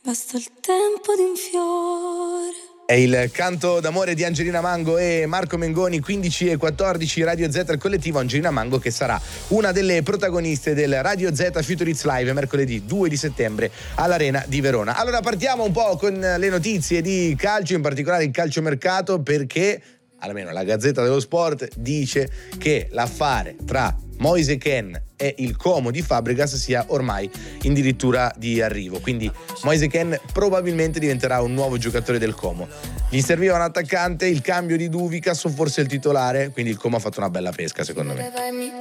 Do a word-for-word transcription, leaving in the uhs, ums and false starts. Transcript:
basta il tempo di un fiore. È il canto d'amore di Angelina Mango e Marco Mengoni, quindici e quattordici, Radio Z, il collettivo Angelina Mango, che sarà una delle protagoniste del Radio Z Future Hits Live mercoledì due di settembre all'Arena di Verona. Allora partiamo un po' con le notizie di calcio, in particolare il calciomercato, perché almeno la Gazzetta dello Sport dice che l'affare tra Moise Kean e il Como di Fabregas sia ormai addirittura di arrivo, quindi Moise Kean probabilmente diventerà un nuovo giocatore del Como. Gli serviva un attaccante, il cambio di Duvicas o forse il titolare, quindi il Como ha fatto una bella pesca secondo me.